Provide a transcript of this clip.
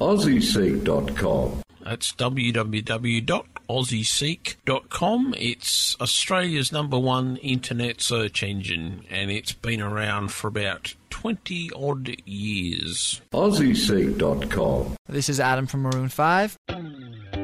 AussieSeek.com. That's www.aussieseek.com. It's Australia's #1 internet search engine, and it's been around for about 20-odd years. AussieSeek.com. This is Adam from Maroon 5.